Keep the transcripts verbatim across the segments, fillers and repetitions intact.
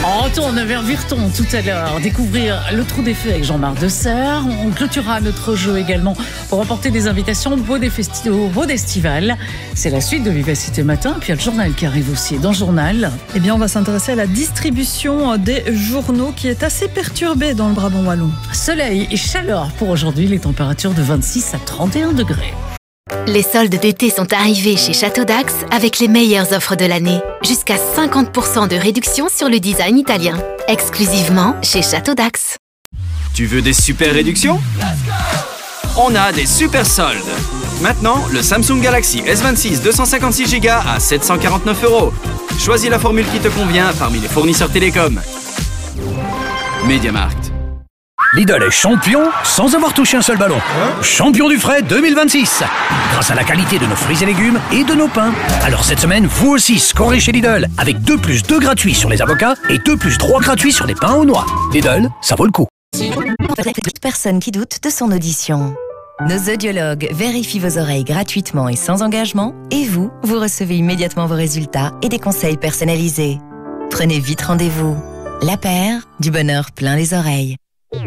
On retourne vers Virton tout à l'heure, découvrir le trou des feux avec Jean-Marc Desserre. On clôturera notre jeu également pour remporter des invitations au Beau des Festi- au Beau d'Estival. C'est la suite de Vivacité Matin. Puis il y a le journal qui arrive aussi. Dans le journal, eh bien, on va s'intéresser à la distribution des journaux qui est assez perturbée dans le Brabant wallon. Soleil et chaleur pour aujourd'hui, les températures de vingt-six à trente et un degrés. Les soldes d'été sont arrivés chez Château d'Ax avec les meilleures offres de l'année. Jusqu'à cinquante pour cent de réduction sur le design italien. Exclusivement chez Château d'Ax. Tu veux des super réductions ? On a des super soldes. Maintenant, le Samsung Galaxy S vingt-six deux cent cinquante-six giga à sept cent quarante-neuf euros. Choisis la formule qui te convient parmi les fournisseurs télécoms. MediaMarkt. Lidl est champion sans avoir touché un seul ballon. Hein? Champion du frais deux mille vingt-six. Grâce à la qualité de nos fruits et légumes et de nos pains. Alors cette semaine, vous aussi scorez chez Lidl avec deux plus deux gratuits sur les avocats et deux plus trois gratuits sur les pains aux noix. Lidl, ça vaut le coup. Personne qui doute de son audition. Nos audiologues vérifient vos oreilles gratuitement et sans engagement. Et vous, vous recevez immédiatement vos résultats et des conseils personnalisés. Prenez vite rendez-vous. La paire, du bonheur plein les oreilles. R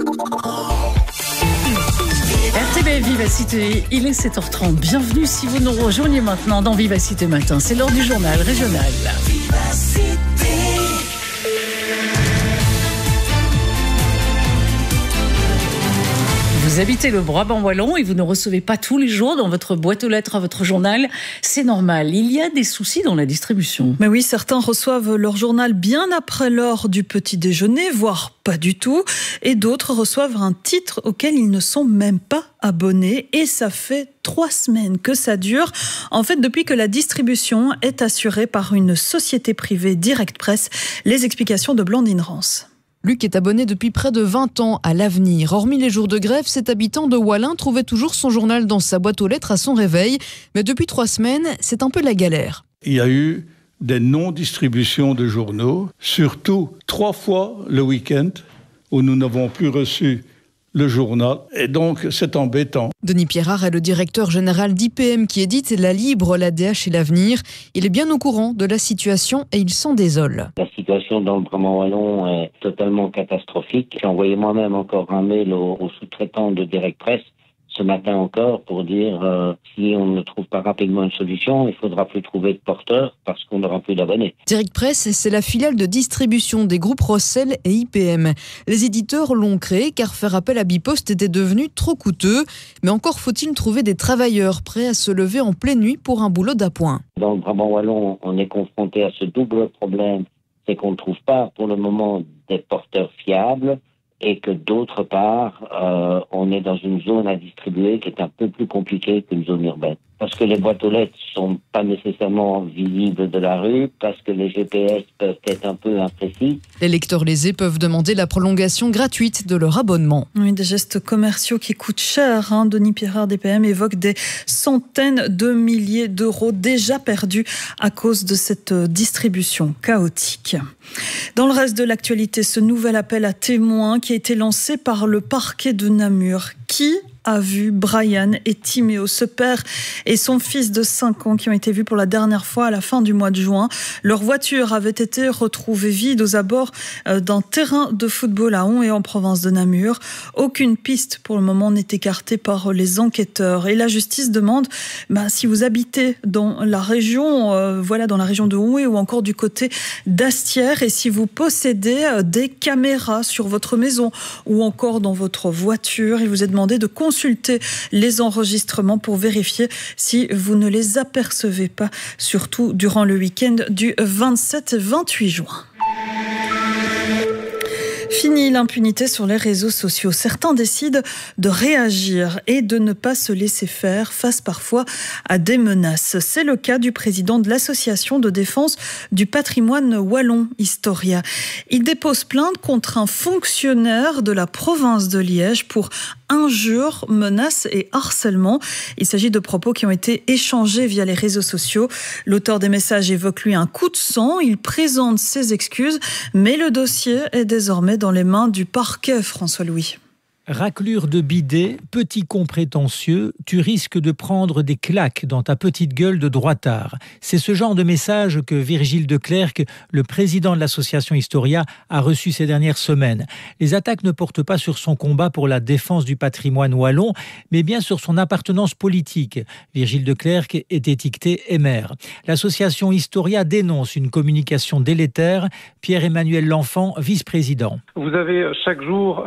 T B Vivacité, il est sept heures trente. Bienvenue si vous nous rejoignez maintenant dans Vivacité Matin. C'est l'heure du journal régional. Vous habitez le Brabant wallon et vous ne recevez pas tous les jours dans votre boîte aux lettres à votre journal. C'est normal, il y a des soucis dans la distribution. Mais oui, certains reçoivent leur journal bien après l'heure du petit déjeuner, voire pas du tout. Et d'autres reçoivent un titre auquel ils ne sont même pas abonnés. Et ça fait trois semaines que ça dure. En fait, depuis que la distribution est assurée par une société privée Direct Press. Les explications de Blandine Rance. Luc est abonné depuis près de vingt ans à l'Avenir. Hormis les jours de grève, cet habitant de Wallin trouvait toujours son journal dans sa boîte aux lettres à son réveil. Mais depuis trois semaines, c'est un peu la galère. Il y a eu des non-distributions de journaux, surtout trois fois le week-end où nous n'avons plus reçu le journal, et donc c'est embêtant. Denis Pierrard est le directeur général d'I P M qui édite La Libre, l'A D H et l'Avenir. Il est bien au courant de la situation et il s'en désole. La situation dans le Brabant wallon est totalement catastrophique. J'ai envoyé moi-même encore un mail aux, aux sous-traitants de Direct Press ce matin encore pour dire euh, si on ne trouve pas rapidement une solution, il faudra plus trouver de porteurs parce qu'on n'aura plus d'abonnés. Direct Press, c'est la filiale de distribution des groupes Rossel et I P M. Les éditeurs l'ont créé car faire appel à Bipost était devenu trop coûteux. Mais encore faut-il trouver des travailleurs prêts à se lever en pleine nuit pour un boulot d'appoint. Dans le Brabant wallon, on est confronté à ce double problème, c'est qu'on ne trouve pas pour le moment des porteurs fiables. Et que d'autre part, euh, on est dans une zone à distribuer qui est un peu plus compliquée qu'une zone urbaine. Parce que les boîtes aux lettres sont pas nécessairement visibles de la rue, parce que les G P S peuvent être un peu imprécis. Les lecteurs lésés peuvent demander la prolongation gratuite de leur abonnement. Oui, des gestes commerciaux qui coûtent cher. Hein. Denis Pierrard d'I P M évoque des centaines de milliers d'euros déjà perdus à cause de cette distribution chaotique. Dans le reste de l'actualité, ce nouvel appel à témoins qui a été lancé par le parquet de Namur. Qui a vu Brian et Timéo, ce père et son fils de cinq ans qui ont été vus pour la dernière fois à la fin du mois de juin. Leur voiture avait été retrouvée vide aux abords d'un terrain de football à Hon et en province de Namur. Aucune piste pour le moment n'est écartée par les enquêteurs. Et la justice demande bah, si vous habitez dans la région, euh, voilà, dans la région de Hon ou encore du côté d'Astières et si vous possédez des caméras sur votre maison ou encore dans votre voiture, il vous est demandé de consulter Consultez les enregistrements pour vérifier si vous ne les apercevez pas, surtout durant le week-end du vingt-sept vingt-huit juin. Fini l'impunité sur les réseaux sociaux. Certains décident de réagir et de ne pas se laisser faire face parfois à des menaces. C'est le cas du président de l'association de défense du patrimoine wallon, Historia. Il dépose plainte contre un fonctionnaire de la province de Liège pour injures, menaces et harcèlement. Il s'agit de propos qui ont été échangés via les réseaux sociaux. L'auteur des messages évoque lui un coup de sang. Il présente ses excuses, mais le dossier est désormais dans les mains du parquet, François Louis. Raclure de bidet, petit con prétentieux, tu risques de prendre des claques dans ta petite gueule de droitard. C'est ce genre de message que Virgile de Clercq, le président de l'association Historia, a reçu ces dernières semaines. Les attaques ne portent pas sur son combat pour la défense du patrimoine wallon, mais bien sur son appartenance politique. Virgile de Clercq est étiqueté M R. L'association Historia dénonce une communication délétère. Pierre-Emmanuel L'Enfant, vice-président. Vous avez chaque jour